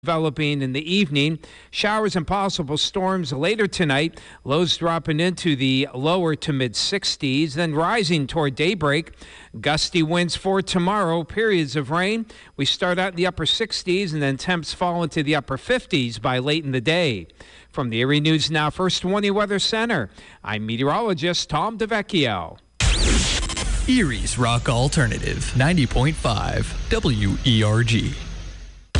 Developing in the evening. Showers and possible storms later tonight. Lows dropping into the lower to mid 60s, then rising toward daybreak. Gusty winds for tomorrow. Periods of rain. We start out in the upper 60s and then temps fall into the upper 50s by late in the day. From the Erie News Now First 20 Weather Center, I'm meteorologist Tom DeVecchio. Erie's Rock Alternative 90.5 WERG.